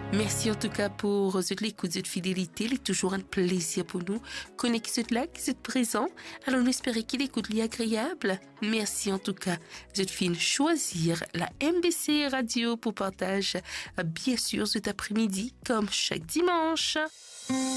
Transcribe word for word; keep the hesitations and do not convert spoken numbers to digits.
Merci en tout cas pour l'écoute, cette fidélité. Il est toujours un plaisir pour nous. Connaître qui êtes là, qui êtes présent. Alors, nous espérons qu'il écoute l'agréable. Merci en tout cas. Cette fine choisir la M B C Radio pour partage, bien sûr, cet après-midi, comme chaque dimanche.